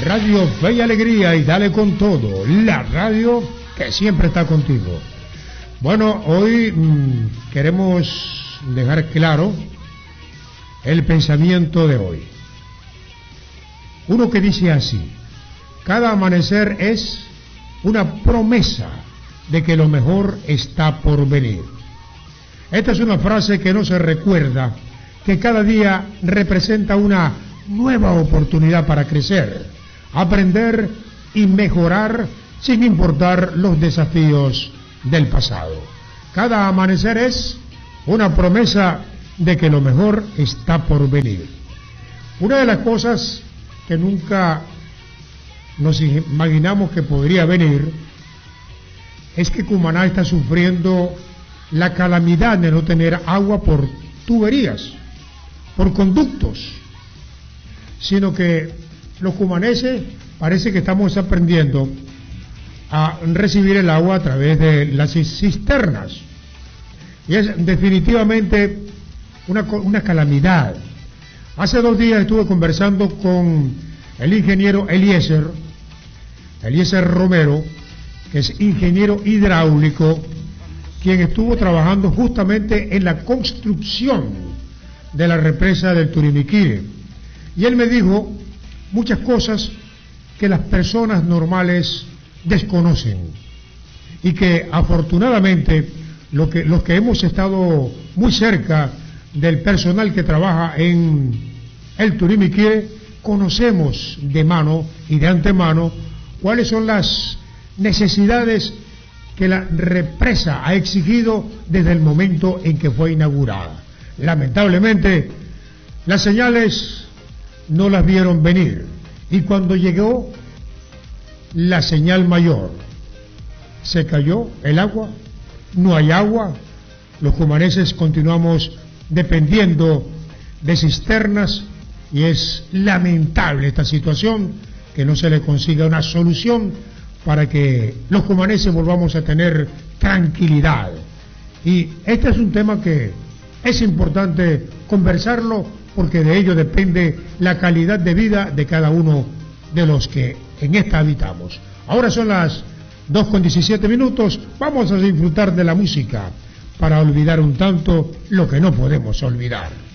Radio Fe y Alegría, y dale con todo, la radio que siempre está contigo. Bueno, hoy queremos dejar claro el pensamiento de hoy. Uno que dice así: cada amanecer es una promesa de que lo mejor está por venir. Esta es una frase que no se recuerda, que cada día representa una nueva oportunidad para crecer, aprender y mejorar sin importar los desafíos del pasado. Cada amanecer es una promesa de que lo mejor está por venir. Una de las cosas que nunca nos imaginamos que podría venir es que Cumaná está sufriendo la calamidad de no tener agua por tuberías, por conductos, sino que los cumaneses parece que estamos aprendiendo a recibir el agua a través de las cisternas, y es definitivamente una calamidad. Hace 2 días estuve conversando con el ingeniero Eliezer Romero, que es ingeniero hidráulico, quien estuvo trabajando justamente en la construcción de la represa del Turimiquire, y él me dijo muchas cosas que las personas normales desconocen, y que afortunadamente los que hemos estado muy cerca del personal que trabaja en el Turimiquire conocemos de mano y de antemano cuáles son las necesidades que la represa ha exigido desde el momento en que fue inaugurada. Lamentablemente, las señales no las vieron venir, y cuando llegó la señal mayor, se cayó el agua, no hay agua. Los cumaneses continuamos dependiendo de cisternas, y es lamentable esta situación, que no se le consiga una solución para que los cumaneses volvamos a tener tranquilidad. Y este es un tema que es importante conversarlo, porque de ello depende la calidad de vida de cada uno de los que en esta habitamos. Ahora son las 2:17, vamos a disfrutar de la música para olvidar un tanto lo que no podemos olvidar.